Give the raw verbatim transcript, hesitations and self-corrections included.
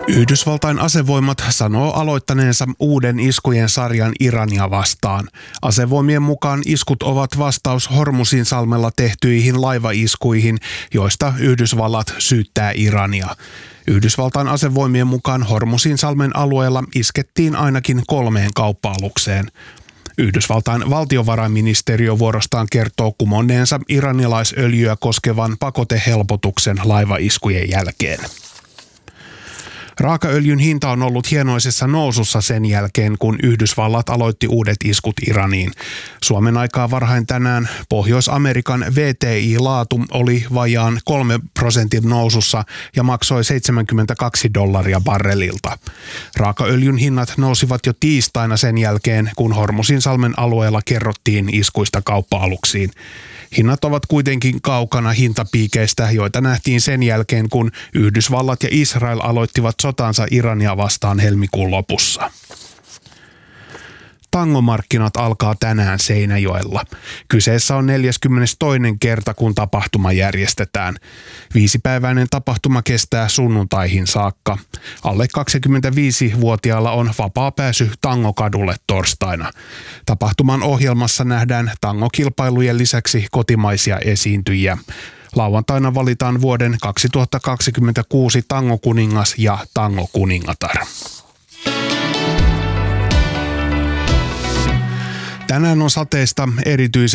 Yhdysvaltain asevoimat sanoo aloittaneensa uuden iskujen sarjan Irania vastaan. Asevoimien mukaan iskut ovat vastaus Hormuzinsalmella tehtyihin laivaiskuihin, joista Yhdysvallat syyttää Irania. Yhdysvaltain asevoimien mukaan Hormuzinsalmen alueella iskettiin ainakin kolmeen kauppa-alukseen. Yhdysvaltain valtiovarainministeriö vuorostaan kertoo kumonneensa iranilaisöljyä koskevan pakotehelpotuksen laivaiskujen jälkeen. Raakaöljyn hinta on ollut hienoisessa nousussa sen jälkeen, kun Yhdysvallat aloitti uudet iskut Iraniin. Suomen aikaa varhain tänään Pohjois-Amerikan V T I-laatu oli vajaan kolme prosentin nousussa ja maksoi seitsemänkymmentäkaksi dollaria barrelilta. Raakaöljyn hinnat nousivat jo tiistaina sen jälkeen, kun Hormuzinsalmen alueella kerrottiin iskuista kauppa-aluksiin. Hinnat ovat kuitenkin kaukana hintapiikeistä, joita nähtiin sen jälkeen, kun Yhdysvallat ja Israel aloittivat sotansa Irania vastaan helmikuun lopussa. Tangomarkkinat alkaa tänään Seinäjoella. Kyseessä on neljäskymmenestoinen kerta, kun tapahtuma järjestetään. Viisipäiväinen tapahtuma kestää sunnuntaihin saakka. Alle kaksikymmentäviisivuotiailla on vapaa pääsy Tangokadulle torstaina. Tapahtuman ohjelmassa nähdään tangokilpailujen lisäksi kotimaisia esiintyjiä. Lauantaina valitaan vuoden kaksituhattakaksikymmentäkuusi tangokuningas ja tangokuningatar. Tänään on sateista erityisen